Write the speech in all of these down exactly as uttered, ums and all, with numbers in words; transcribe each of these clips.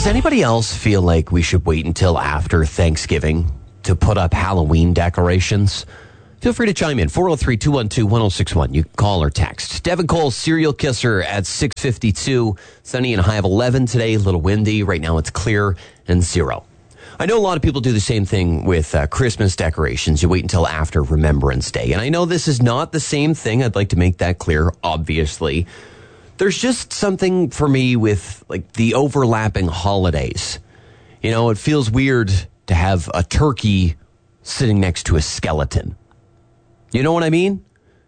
Does anybody else feel like we should wait until after Thanksgiving to put up Halloween decorations? Feel free to chime in. four oh three, two one two, one oh six one. You can call or text. Devin Cole, Serial Kisser at six fifty-two. Sunny and a high of eleven today. A little windy. Right now it's clear and zero. I know a lot of people do the same thing with uh, Christmas decorations. You wait until after Remembrance Day. And I know this is not the same thing. I'd like to make that clear, obviously. There's just something for me with like the overlapping holidays. You know, it feels weird to have a turkey sitting next to a skeleton. You know what I mean?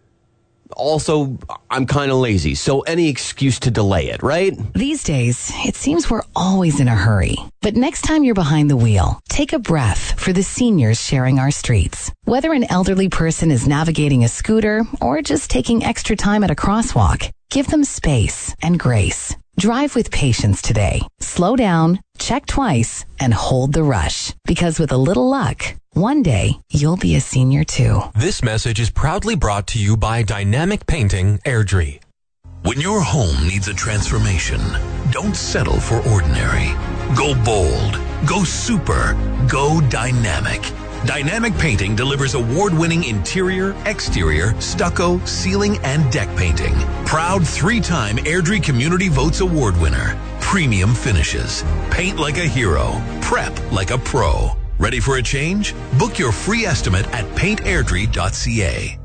Also, I'm kind of lazy, so any excuse to delay it, right? These days, it seems we're always in a hurry. But next time you're behind the wheel, take a breath for the seniors sharing our streets. Whether an elderly person is navigating a scooter or just taking extra time at a crosswalk, give them space and grace. Drive with patience today. Slow down, check twice, and hold the rush. Because with a little luck, one day you'll be a senior too. This message is proudly brought to you by Dynamic Painting Airdrie. When your home needs a transformation, don't settle for ordinary. Go bold. Go super. Go dynamic. Dynamic Painting delivers award-winning interior, exterior, stucco, ceiling, and deck painting. Proud three-time Airdrie Community Votes Award winner. Premium finishes. Paint like a hero. Prep like a pro. Ready for a change? Book your free estimate at paint airdrie dot c a.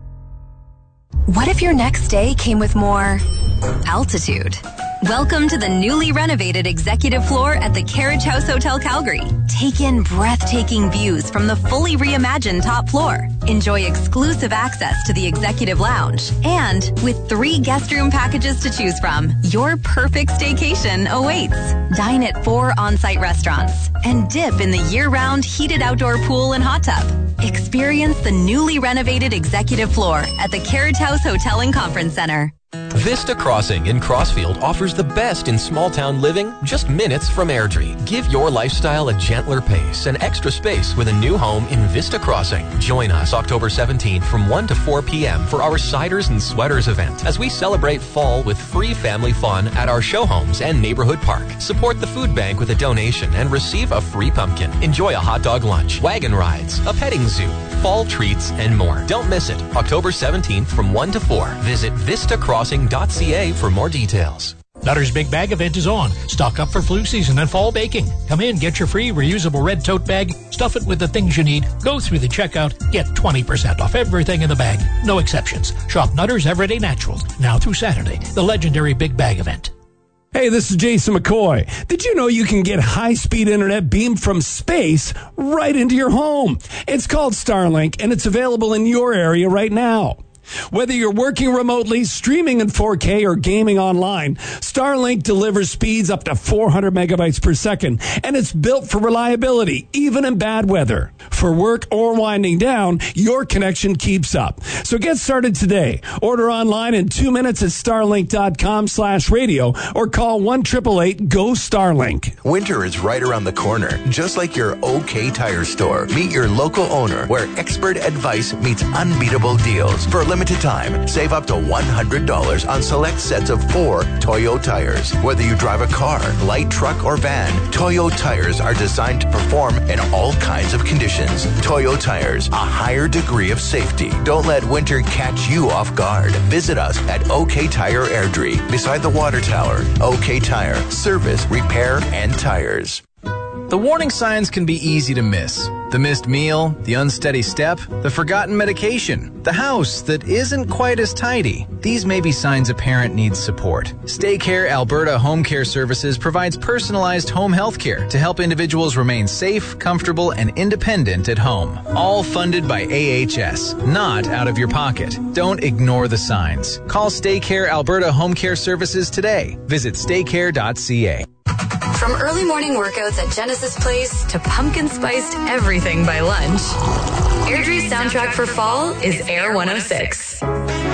What if your next day came with more altitude? Welcome to the newly renovated executive floor at the Carriage House Hotel Calgary. Take in breathtaking views from the fully reimagined top floor. Enjoy exclusive access to the executive lounge. And with three guest room packages to choose from, your perfect staycation awaits. Dine at four on-site restaurants and dip in the year-round heated outdoor pool and hot tub. Experience the newly renovated executive floor at the Carriage House Hotel and Conference Center. Vista Crossing in Crossfield offers the best in small-town living just minutes from Airdrie. Give your lifestyle a gentler pace and extra space with a new home in Vista Crossing. Join us October seventeenth from one to four p.m. for our Ciders and Sweaters event as we celebrate fall with free family fun at our show homes and neighborhood park. Support the food bank with a donation and receive a free pumpkin. Enjoy a hot dog lunch, wagon rides, a petting zoo, fall treats, and more. Don't miss it. October seventeenth from one to four. Visit vista crossing dot c a for more details. Nutter's Big Bag event is on. Stock up for flu season and fall baking. Come in, get your free reusable red tote bag, stuff it with the things you need, go through the checkout, get twenty percent off everything in the bag. No exceptions. Shop Nutter's Everyday Naturals, now through Saturday, the legendary Big Bag event. Hey, this is Jason McCoy. Did you know you can get high-speed internet beamed from space right into your home? It's called Starlink, and it's available in your area right now. Whether you're working remotely, streaming in four K, or gaming online, Starlink delivers speeds up to four hundred megabytes per second, and it's built for reliability, even in bad weather. For work or winding down, your connection keeps up. So get started today. Order online in two minutes at starlink.com slash radio or call one eight eight eight, G O, STARLINK. Winter is right around the corner, just like your OK Tire store. Meet your local owner, where expert advice meets unbeatable deals. For a limited time, save up to one hundred dollars on select sets of four Toyo tires. Whether you drive a car, light truck, or van, Toyo tires are designed to perform in all kinds of conditions. Toyo tires, a higher degree of safety. Don't let winter catch you off guard. Visit us at OK Tire Airdrie, beside the water tower. OK Tire, service, repair, and tires. The warning signs can be easy to miss. The missed meal, the unsteady step, the forgotten medication, the house that isn't quite as tidy. These may be signs a parent needs support. StayCare Alberta Home Care Services provides personalized home health care to help individuals remain safe, comfortable, and independent at home. All funded by A H S, not out of your pocket. Don't ignore the signs. Call StayCare Alberta Home Care Services today. Visit stay care dot c a. From early morning workouts at Genesis Place to pumpkin spiced everything by lunch, Airdrie's soundtrack for fall is Air one oh six.